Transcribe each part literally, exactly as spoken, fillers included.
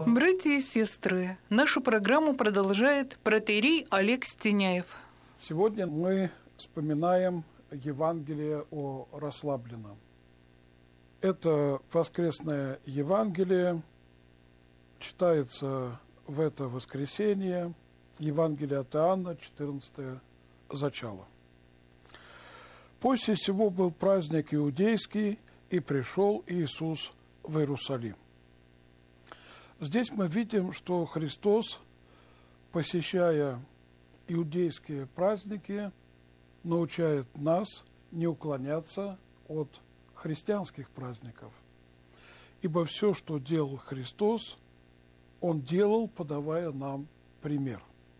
Братья и сестры, нашу программу продолжает протоиерей Олег Стеняев. Сегодня мы вспоминаем Евангелие о расслабленном. Это воскресное Евангелие читается в это воскресенье, Евангелие от Иоанна, четырнадцатое зачало. После сего был праздник иудейский, и пришел Иисус в Иерусалим. Здесь мы видим, что Христос, посещая иудейские праздники, научает нас не уклоняться от христианских праздников. Ибо все, что делал Христос, Он делал, подавая нам пример.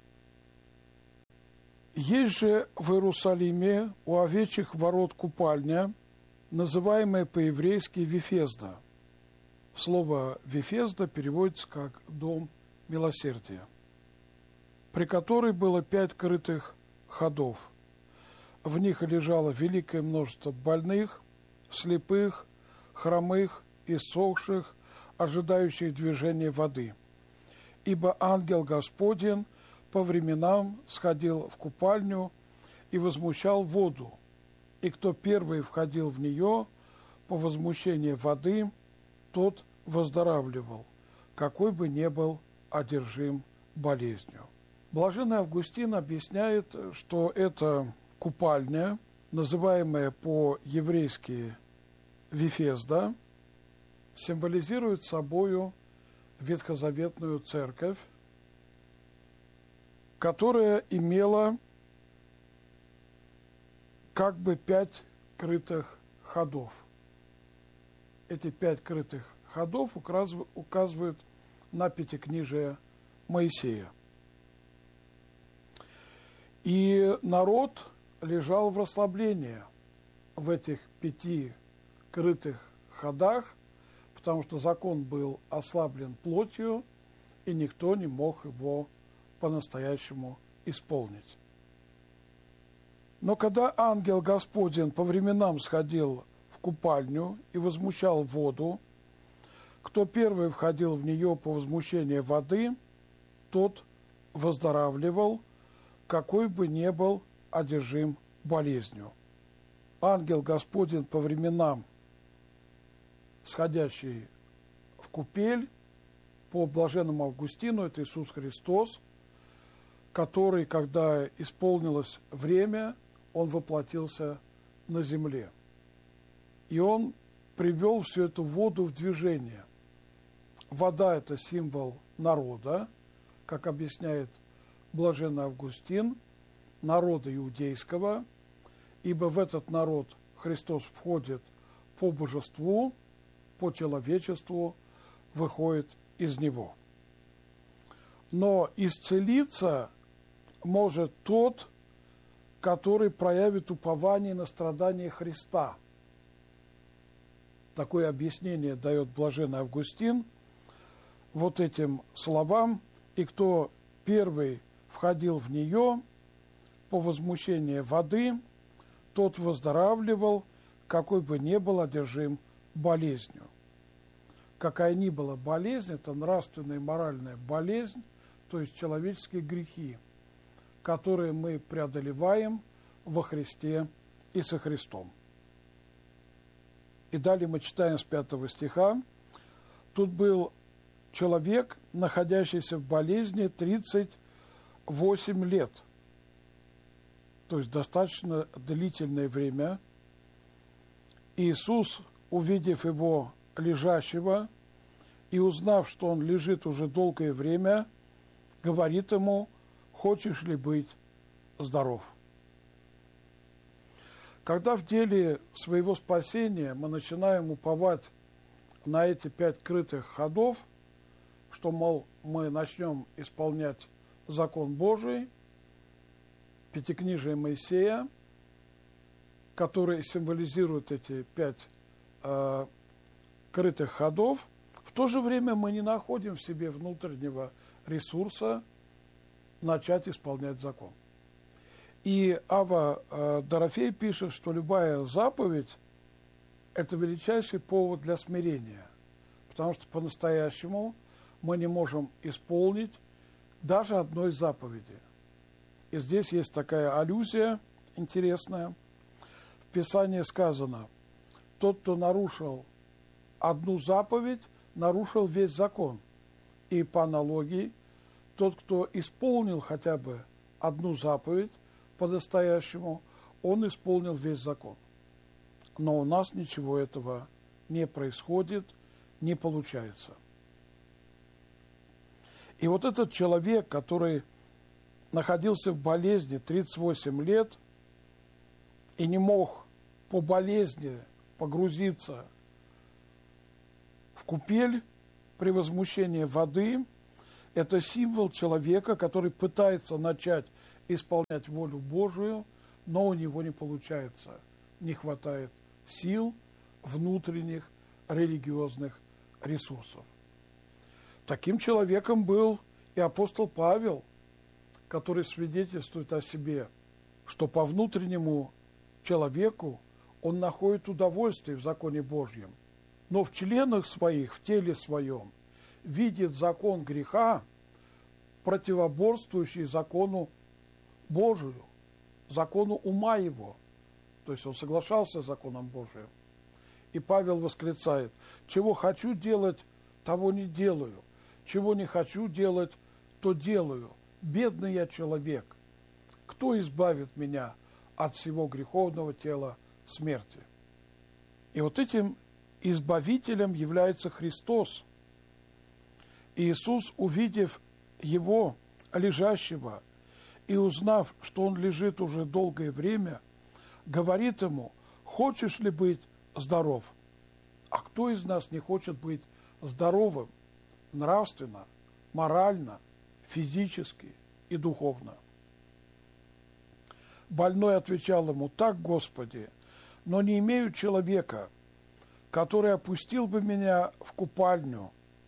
Есть же в Иерусалиме у овечьих ворот купальня, называемая по-еврейски Вифезда. Слово «Вифезда» переводится как «дом милосердия», при которой было пять крытых ходов. В них лежало великое множество больных, слепых, хромых, иссохших, ожидающих движения воды. Ибо ангел Господень по временам сходил в купальню и возмущал воду, и кто первый входил в нее по возмущению воды, тот выздоравливал, какой бы ни был одержим болезнью. Блаженный Августин объясняет, что эта купальня, называемая по-еврейски Вифезда, символизирует собою ветхозаветную церковь, которая имела как бы пять крытых ходов. Эти пять крытых ходов указывают на пятикнижие Моисея. И народ лежал в расслаблении в этих пяти крытых ходах, потому что закон был ослаблен плотью, и никто не мог его по-настоящему исполнить. Но когда ангел Господень по временам сходил в купальню и возмущал воду, кто первый входил в нее по возмущению воды, тот выздоравливал, какой бы ни был одержим болезнью. Ангел Господень по временам, сходящий в купель, по блаженному Августину, это Иисус Христос, который, когда исполнилось время, Он воплотился на земле. И Он привел всю эту воду в движение. Вода – это символ народа, как объясняет блаженный Августин, народа иудейского, ибо в этот народ Христос входит по божеству, по человечеству, выходит из него. Но исцелиться может тот, который проявит упование на страдания Христа. Такое объяснение дает блаженный Августин вот этим словам: «И кто первый входил в нее по возмущению воды, тот выздоравливал, какой бы ни был одержим болезнью». Какая ни была болезнь, это нравственная и моральная болезнь, то есть человеческие грехи, которые мы преодолеваем во Христе и со Христом. И далее мы читаем с пятого стиха. Тут был человек, находящийся в болезни тридцать восемь лет, то есть достаточно длительное время. Иисус, увидев его лежащего и узнав, что он лежит уже долгое время, говорит ему: «Хочешь ли быть здоров?» Когда в деле своего спасения мы начинаем уповать на эти пять крытых ходов, что, мол, мы начнем исполнять закон Божий, пятикнижие Моисея, который символизирует эти пять э, крытых ходов, в то же время мы не находим в себе внутреннего ресурса начать исполнять закон. И Ава э, Дорофей пишет, что любая заповедь – это величайший повод для смирения, потому что по-настоящему мы не можем исполнить даже одной заповеди. И здесь есть такая аллюзия интересная. В Писании сказано: тот, кто нарушил одну заповедь, нарушил весь закон. И по аналогии, тот, кто исполнил хотя бы одну заповедь по-настоящему, он исполнил весь закон. Но у нас ничего этого не происходит, не получается. И вот этот человек, который находился в болезни тридцать восемь лет и не мог по болезни погрузиться в купель при возмущении воды, это символ человека, который пытается начать исполнять волю Божию, но у него не получается. Не хватает сил, внутренних религиозных ресурсов. Таким человеком был и апостол Павел, который свидетельствует о себе, что по внутреннему человеку он находит удовольствие в законе Божьем, но в членах своих, в теле своем, видит закон греха, противоборствующий закону Божию, закону ума его. То есть он соглашался с законом Божиим. И Павел восклицает: чего хочу делать, того не делаю, чего не хочу делать, то делаю. Бедный я человек, кто избавит меня от всего греховного тела смерти? И вот этим избавителем является Христос. И Иисус, увидев его лежащего и узнав, что он лежит уже долгое время, говорит ему: хочешь ли быть здоров? А кто из нас не хочет быть здоровым нравственно, морально, физически и духовно? Больной отвечал ему: так, Господи, но не имею человека, который опустил бы меня в купальню,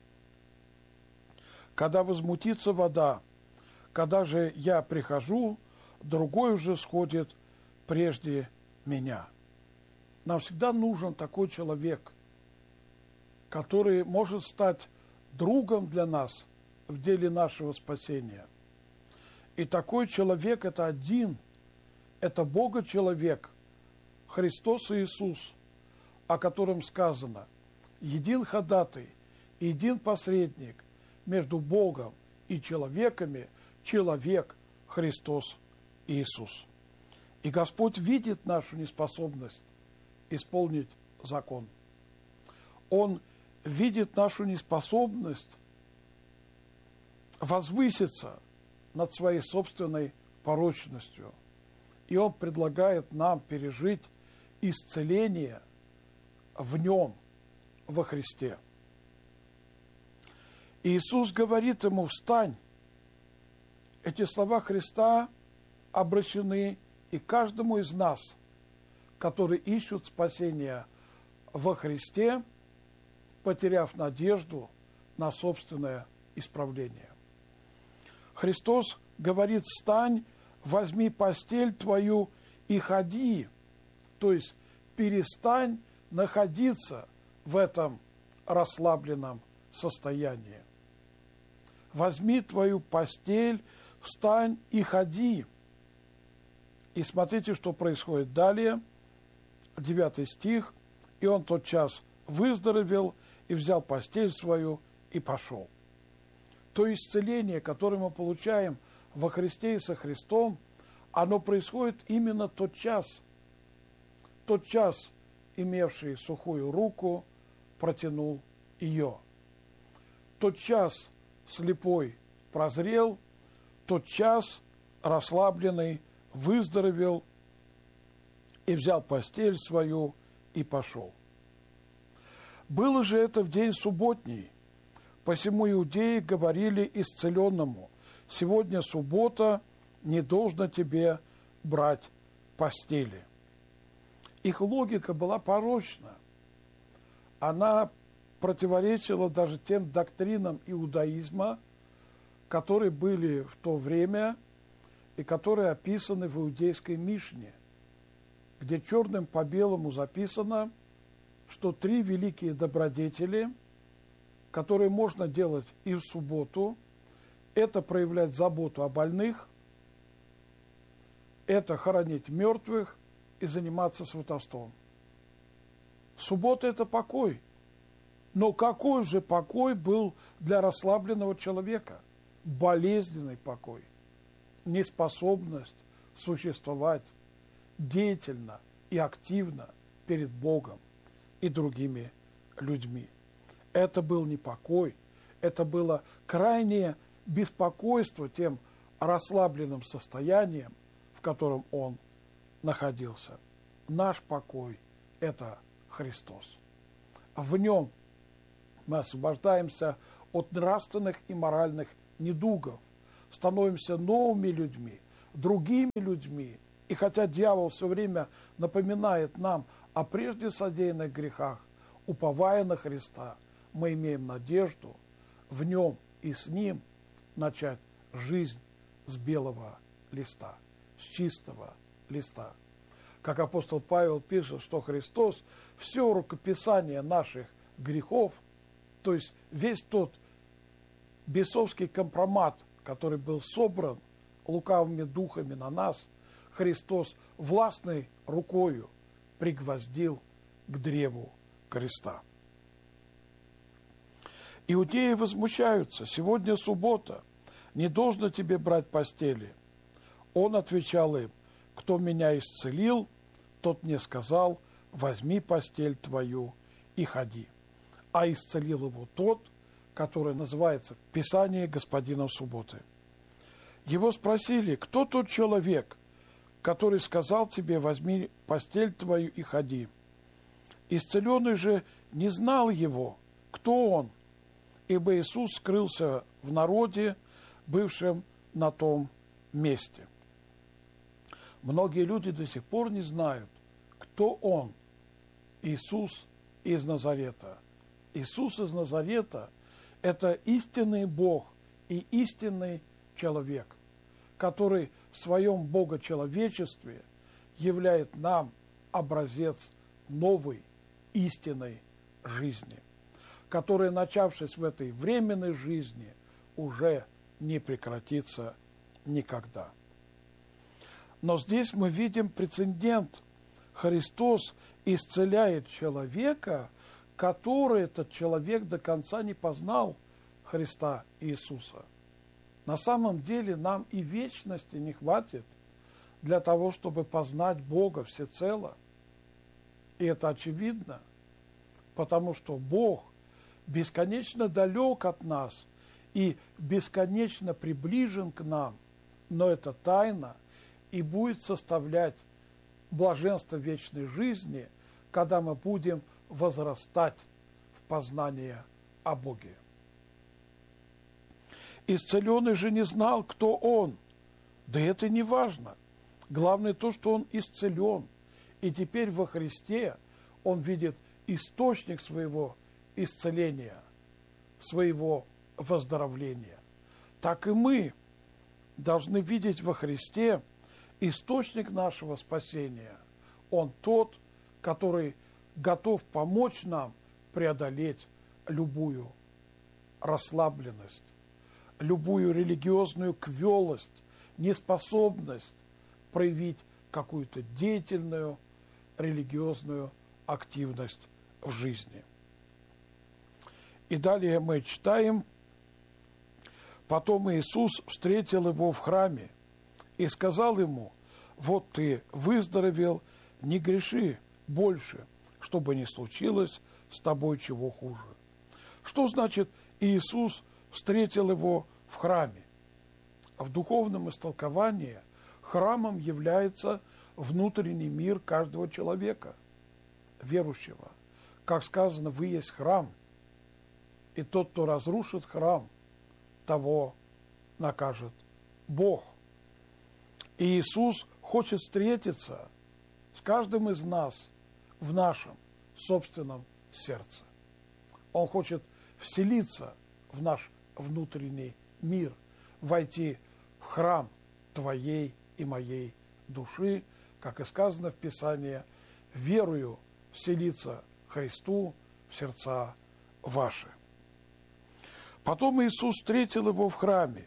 когда возмутится вода. Когда же я прихожу, другой уже сходит прежде меня. Нам всегда нужен такой человек, который может стать другом для нас в деле нашего спасения. И такой человек – это один, это Бога-человек, Христос Иисус, о котором сказано: един ходатай, един посредник между Богом и человеками, человек Христос Иисус. И Господь видит нашу неспособность исполнить закон. Он видит нашу неспособность возвыситься над своей собственной порочностью. И Он предлагает нам пережить исцеление в Нем, во Христе. И Иисус говорит ему: встань. Эти слова Христа обращены и каждому из нас, которые ищут спасения во Христе, потеряв надежду на собственное исправление. Христос говорит: встань, возьми постель твою и ходи. То есть перестань находиться в этом расслабленном состоянии. Возьми твою постель, встань и ходи. И смотрите, что происходит далее. Девятый стих. И он тотчас выздоровел и взял постель свою и пошел. То исцеление, которое мы получаем во Христе и со Христом, оно происходит именно тотчас. Тотчас имевший сухую руку протянул ее. Тотчас слепой прозрел, тотчас расслабленный выздоровел и взял постель свою и пошел. Было же это в день субботний, посему иудеи говорили исцеленному: сегодня суббота, не должно тебе брать постели. Их логика была порочна. Она противоречила даже тем доктринам иудаизма, которые были в то время и которые описаны в иудейской Мишне, где черным по белому записано, что три великие добродетели которые можно делать и в субботу, это проявлять заботу о больных, это хоронить мертвых и заниматься сватовством. Суббота – это покой. Но какой же покой был для расслабленного человека? Болезненный покой, неспособность существовать деятельно и активно перед Богом и другими людьми. Это был не покой, это было крайнее беспокойство тем расслабленным состоянием, в котором он находился. Наш покой – это Христос. В нем мы освобождаемся от нравственных и моральных недугов, становимся новыми людьми, другими людьми. И хотя дьявол все время напоминает нам о прежде содеянных грехах, уповая на Христа, мы имеем надежду в нем и с ним начать жизнь с белого листа, с чистого листа. Как апостол Павел пишет, что Христос все рукописание наших грехов, то есть весь тот бесовский компромат, который был собран лукавыми духами на нас, Христос властной рукою пригвоздил к древу креста. Иудеи возмущаются: сегодня суббота, не должно тебе брать постели. Он отвечал им: кто меня исцелил, тот мне сказал: возьми постель твою и ходи. А исцелил его тот, который называется в Писании господином субботы. Его спросили: кто тот человек, который сказал тебе: возьми постель твою и ходи? Исцеленный же не знал его, кто он, ибо Иисус скрылся в народе, бывшем на том месте. Многие люди до сих пор не знают, кто он, Иисус из Назарета. Иисус из Назарета – это истинный Бог и истинный человек, который в своем богочеловечестве являет нам образец новой истинной жизни, которая, начавшись в этой временной жизни, уже не прекратится никогда. Но здесь мы видим прецедент. Христос исцеляет человека, который этот человек до конца не познал Христа Иисуса. На самом деле нам и вечности не хватит для того, чтобы познать Бога всецело. И это очевидно, потому что Бог бесконечно далек от нас и бесконечно приближен к нам, но это тайна и будет составлять блаженство вечной жизни, когда мы будем возрастать в познание о Боге. Исцеленный же не знал, кто он. Да это не важно. Главное то, что он исцелен. И теперь во Христе он видит источник своего исцеления, своего выздоровления. Так и мы должны видеть во Христе источник нашего спасения. Он тот, который готов помочь нам преодолеть любую расслабленность, любую религиозную квелость, неспособность проявить какую-то деятельную религиозную активность в жизни. И далее мы читаем: потом Иисус встретил его в храме и сказал ему: вот ты выздоровел, не греши больше, чтобы не случилось с тобой чего хуже. Что значит Иисус встретил его в храме? В духовном истолковании храмом является внутренний мир каждого человека, верующего. Как сказано: вы есть храм, и тот, кто разрушит храм, того накажет Бог. И Иисус хочет встретиться с каждым из нас в нашем собственном сердце. Он хочет вселиться в наш внутренний мир, войти в храм твоей и моей души, как и сказано в Писании: верою вселиться Христу в сердца ваши. Потом Иисус встретил его в храме.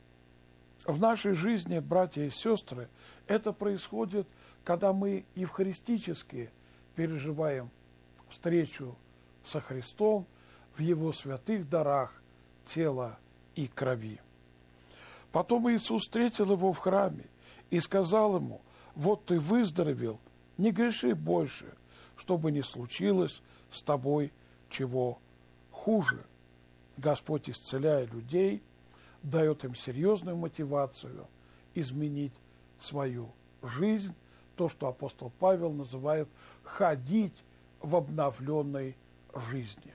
В нашей жизни, братья и сестры, это происходит, когда мы евхаристически переживаем встречу со Христом в Его святых дарах тела и крови. Потом Иисус встретил его в храме и сказал ему: «Вот ты выздоровел, не греши больше, чтобы не случилось с тобой чего хуже». Господь, исцеляя людей, дает им серьезную мотивацию изменить свою жизнь, то, что апостол Павел называет «ходить в обновленной жизни».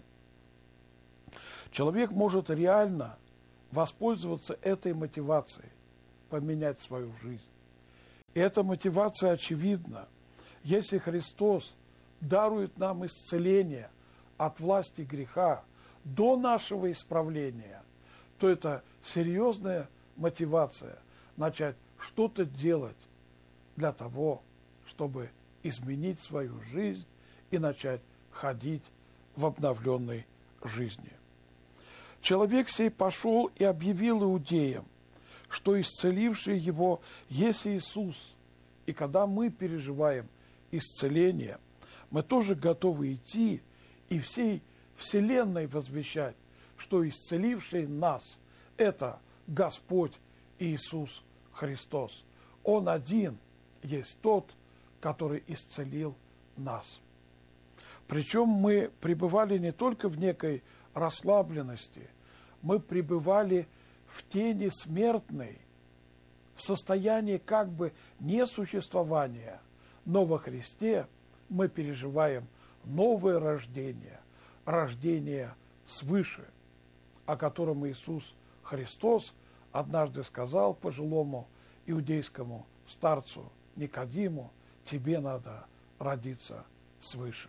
Человек может реально воспользоваться этой мотивацией, поменять свою жизнь. И эта мотивация очевидна. Если Христос дарует нам исцеление от власти греха до нашего исправления, то это серьезная мотивация начать что-то делать для того, чтобы изменить свою жизнь и начать ходить в обновленной жизни. Человек сей пошел и объявил иудеям, что исцеливший его есть Иисус. И когда мы переживаем исцеление, мы тоже готовы идти и всей вселенной возвещать, что исцеливший нас – это Господь Иисус Христос. Он один есть тот, который исцелил нас. Причем мы пребывали не только в некой расслабленности, мы пребывали в тени смертной, в состоянии как бы несуществования, но во Христе мы переживаем новое рождение, рождение свыше, о котором Иисус Христос однажды сказал пожилому иудейскому старцу Никодиму: тебе надо родиться свыше.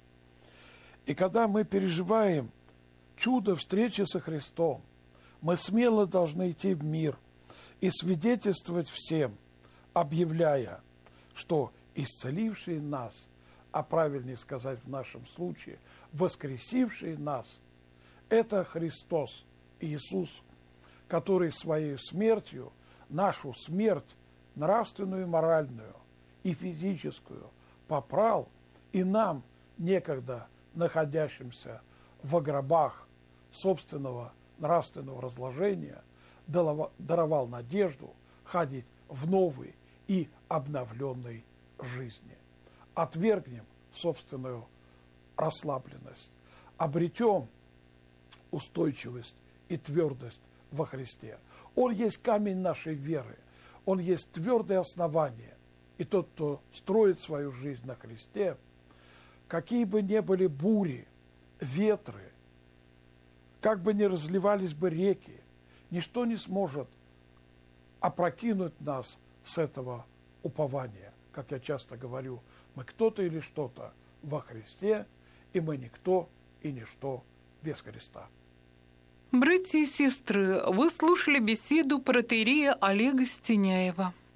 И когда мы переживаем чудо встречи со Христом, мы смело должны идти в мир и свидетельствовать всем, объявляя, что исцеливший нас, а правильнее сказать в нашем случае, воскресивший нас, это Христос, Иисус, который своей смертью нашу смерть, нравственную и моральную, и физическую, попрал, и нам, некогда находящимся во гробах собственного нравственного разложения, даровал надежду ходить в новой и обновленной жизни. Отвергнем собственную расслабленность, обретем устойчивость и твердость во Христе. Он есть камень нашей веры, Он есть твердое основание. И тот, кто строит свою жизнь на Христе, какие бы ни были бури, ветры, как бы ни разливались бы реки, ничто не сможет опрокинуть нас с этого упования. Как я часто говорю, мы кто-то или что-то во Христе, и мы никто и ничто без Христа. Братья и сестры, вы слушали беседу протоиерея Олега Стеняева.